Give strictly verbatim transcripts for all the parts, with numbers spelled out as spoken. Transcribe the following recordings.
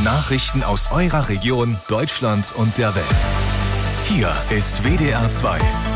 Nachrichten aus eurer Region, Deutschland und der Welt. Hier ist W D R zwei.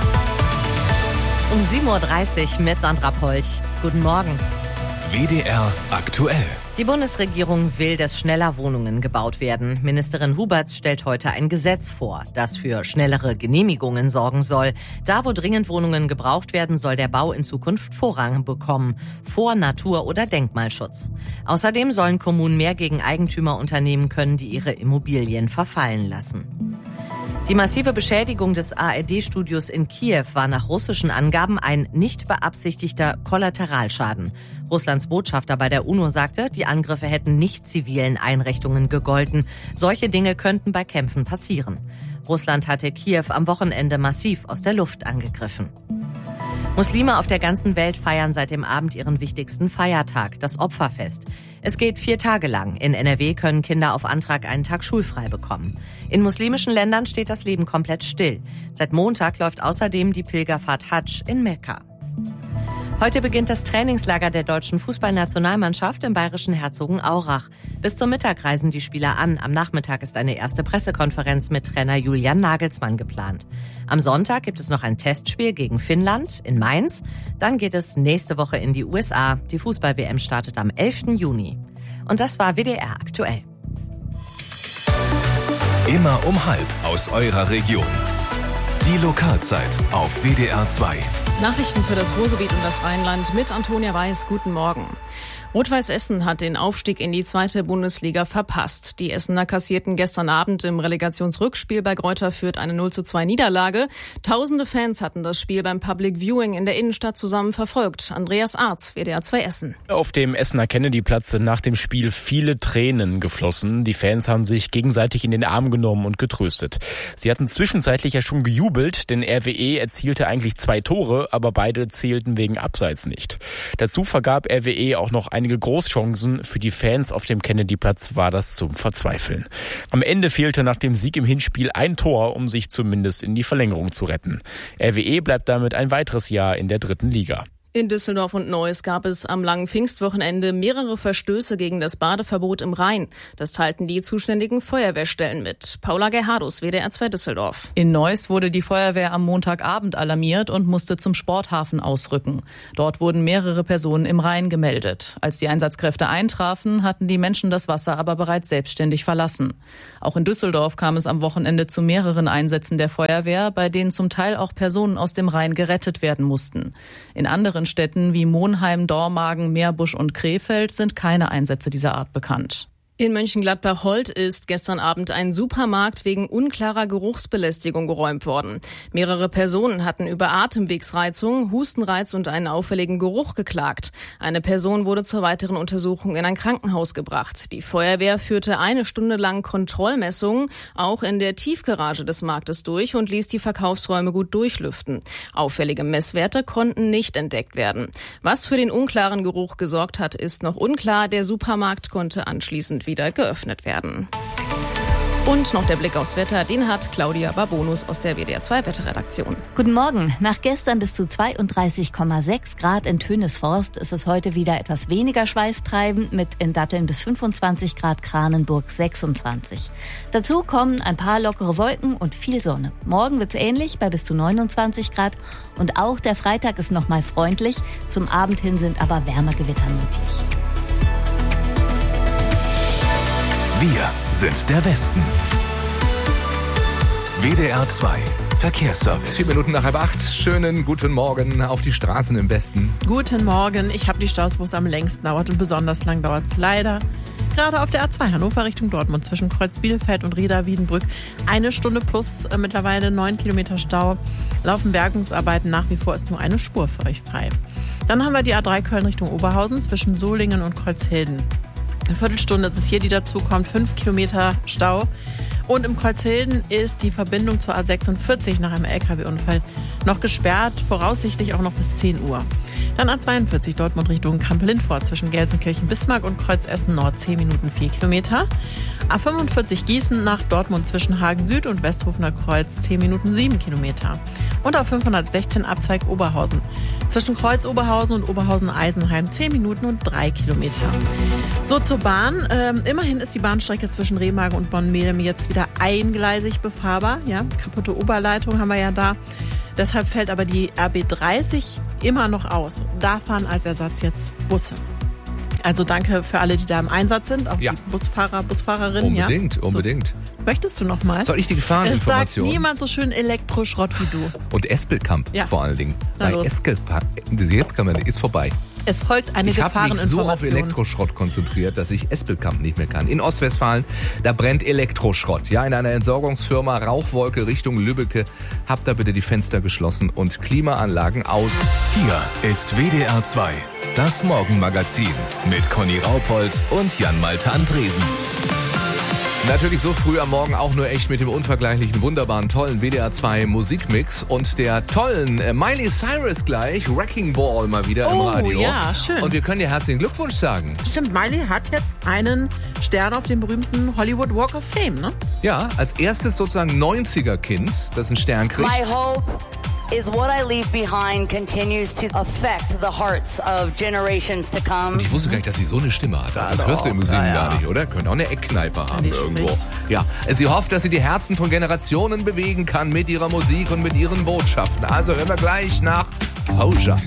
Um sieben Uhr dreißig mit Sandra Polch. Guten Morgen. W D R aktuell. Die Bundesregierung will, dass schneller Wohnungen gebaut werden. Ministerin Huberts stellt heute ein Gesetz vor, das für schnellere Genehmigungen sorgen soll. Da, wo dringend Wohnungen gebraucht werden, soll der Bau in Zukunft Vorrang bekommen, vor Natur- oder Denkmalschutz. Außerdem sollen Kommunen mehr gegen Eigentümer unternehmen können, die ihre Immobilien verfallen lassen. Die massive Beschädigung des A R D-Studios in Kiew war nach russischen Angaben ein nicht beabsichtigter Kollateralschaden. Russlands Botschafter bei der UNO sagte, die Angriffe hätten nicht zivilen Einrichtungen gegolten. Solche Dinge könnten bei Kämpfen passieren. Russland hatte Kiew am Wochenende massiv aus der Luft angegriffen. Muslime auf der ganzen Welt feiern seit dem Abend ihren wichtigsten Feiertag, das Opferfest. Es geht vier Tage lang. In N R W können Kinder auf Antrag einen Tag schulfrei bekommen. In muslimischen Ländern steht das Leben komplett still. Seit Montag läuft außerdem die Pilgerfahrt Hadsch in Mekka. Heute beginnt das Trainingslager der deutschen Fußballnationalmannschaft im bayerischen Herzogenaurach. Bis zum Mittag reisen die Spieler an. Am Nachmittag ist eine erste Pressekonferenz mit Trainer Julian Nagelsmann geplant. Am Sonntag gibt es noch ein Testspiel gegen Finnland in Mainz. Dann geht es nächste Woche in die U S A. Die Fußball-W M startet am elften Juni. Und das war W D R aktuell. Immer um halb aus eurer Region. Die Lokalzeit auf W D R zwei. Nachrichten für das Ruhrgebiet und das Rheinland mit Antonia Weiß. Guten Morgen. Rot-Weiß Essen hat den Aufstieg in die zweite Bundesliga verpasst. Die Essener kassierten gestern Abend im Relegationsrückspiel bei Greuther Fürth eine null zu zwei Niederlage. Tausende Fans hatten das Spiel beim Public Viewing in der Innenstadt zusammen verfolgt. Andreas Arz, W D R zwei Essen. Auf dem Essener Kennedy-Platz sind nach dem Spiel viele Tränen geflossen. Die Fans haben sich gegenseitig in den Arm genommen und getröstet. Sie hatten zwischenzeitlich ja schon gejubelt, denn R W E erzielte eigentlich zwei Tore, aber beide zählten wegen Abseits nicht. Dazu vergab R W E auch noch einige Großchancen. Für die Fans auf dem Kennedy-Platz war das zum Verzweifeln. Am Ende fehlte nach dem Sieg im Hinspiel ein Tor, um sich zumindest in die Verlängerung zu retten. R W E bleibt damit ein weiteres Jahr in der dritten Liga. In Düsseldorf und Neuss gab es am langen Pfingstwochenende mehrere Verstöße gegen das Badeverbot im Rhein. Das teilten die zuständigen Feuerwehrstellen mit. Paula Gerhardus, W D R zwei Düsseldorf. In Neuss wurde die Feuerwehr am Montagabend alarmiert und musste zum Sporthafen ausrücken. Dort wurden mehrere Personen im Rhein gemeldet. Als die Einsatzkräfte eintrafen, hatten die Menschen das Wasser aber bereits selbstständig verlassen. Auch in Düsseldorf kam es am Wochenende zu mehreren Einsätzen der Feuerwehr, bei denen zum Teil auch Personen aus dem Rhein gerettet werden mussten. In anderen Städten wie Monheim, Dormagen, Meerbusch und Krefeld sind keine Einsätze dieser Art bekannt. In Mönchengladbach-Holt ist gestern Abend ein Supermarkt wegen unklarer Geruchsbelästigung geräumt worden. Mehrere Personen hatten über Atemwegsreizung, Hustenreiz und einen auffälligen Geruch geklagt. Eine Person wurde zur weiteren Untersuchung in ein Krankenhaus gebracht. Die Feuerwehr führte eine Stunde lang Kontrollmessungen, auch in der Tiefgarage des Marktes durch und ließ die Verkaufsräume gut durchlüften. Auffällige Messwerte konnten nicht entdeckt werden. Was für den unklaren Geruch gesorgt hat, ist noch unklar. Der Supermarkt konnte anschließend wieder geöffnet werden. Und noch der Blick aufs Wetter, den hat Claudia Barbonus aus der W D R zwei Wetterredaktion. Guten Morgen. Nach gestern bis zu zweiunddreißig Komma sechs Grad in Tönisforst ist es heute wieder etwas weniger schweißtreibend mit in Datteln bis fünfundzwanzig Grad, Kranenburg sechsundzwanzig. Dazu kommen ein paar lockere Wolken und viel Sonne. Morgen wird's ähnlich bei bis zu neunundzwanzig Grad und auch der Freitag ist nochmal freundlich. Zum Abend hin sind aber Wärmegewitter möglich. Wir sind der Westen. W D R zwei Verkehrsservice. Vier Minuten nach halb acht. Schönen guten Morgen auf die Straßen im Westen. Guten Morgen. Ich habe die Staus, wo es am längsten dauert und besonders lang dauert es leider. Gerade auf der A zwei Hannover Richtung Dortmund zwischen Kreuz Bielefeld und Rieda-Wiedenbrück. Eine Stunde plus äh, mittlerweile neun Kilometer Stau. Laufen Bergungsarbeiten, nach wie vor ist nur eine Spur für euch frei. Dann haben wir die A drei Köln Richtung Oberhausen zwischen Solingen und Kreuzhilden. Eine Viertelstunde ist es hier, die dazu kommt, fünf Kilometer Stau. Und im Kreuzhilden ist die Verbindung zur A sechsundvierzig nach einem L K W-Unfall noch gesperrt, voraussichtlich auch noch bis zehn Uhr. Dann A zweiundvierzig Dortmund Richtung Kamp-Lindfort zwischen Gelsenkirchen, Bismarck und Kreuz Essen Nord zehn Minuten vier Kilometer. A fünfundvierzig Gießen nach Dortmund zwischen Hagen Süd und Westhofener Kreuz zehn Minuten sieben Kilometer. Und A fünfhundertsechzehn Abzweig Oberhausen zwischen Kreuz Oberhausen und Oberhausen-Eisenheim zehn Minuten und drei Kilometer. So zur Bahn. Ähm, immerhin ist die Bahnstrecke zwischen Remagen und Bonn-Melem jetzt wieder eingleisig befahrbar. Ja, kaputte Oberleitung haben wir ja da. Deshalb fällt aber die R B dreißig immer noch aus. Da fahren als Ersatz jetzt Busse. Also danke für alle, die da im Einsatz sind, auch ja. die Busfahrer, Busfahrerinnen. Unbedingt, ja. unbedingt. So. Möchtest du noch mal? Soll ich die Gefahreninformation? Es sagt niemand so schön Elektroschrott wie du. Und Espelkamp ja. vor allen Dingen. Na Bei los. Espelkamp, jetzt kann man, ist vorbei. Es folgt eine ich Gefahreninformation. Ich habe mich so auf Elektroschrott konzentriert, dass ich Espelkamp nicht mehr kann. In Ostwestfalen, da brennt Elektroschrott. Ja, in einer Entsorgungsfirma, Rauchwolke Richtung Lübbecke. Habt da bitte die Fenster geschlossen und Klimaanlagen aus. Hier ist W D R zwei, das Morgenmagazin mit Conny Raupold und Jan-Malte Andresen. Natürlich so früh am Morgen auch nur echt mit dem unvergleichlichen, wunderbaren, tollen W D R zwei Musikmix und der tollen äh, Miley Cyrus gleich, Wrecking Ball mal wieder oh, im Radio. Ja, schön. Und wir können dir herzlichen Glückwunsch sagen. Stimmt, Miley hat jetzt einen Stern auf dem berühmten Hollywood Walk of Fame, ne? Ja, als erstes sozusagen neunziger-Kind, das einen Stern kriegt. My hope is what I leave behind continues to affect the hearts of generations to come. Und ich wusste gar nicht, dass sie so eine Stimme hat. Das ja, hörst du im Singen ja, ja. gar nicht, oder? Könnte auch eine Eckkneipe haben irgendwo. Spricht. Ja, sie hofft, dass sie die Herzen von Generationen bewegen kann mit ihrer Musik und mit ihren Botschaften. Also hören wir gleich nach Hoja.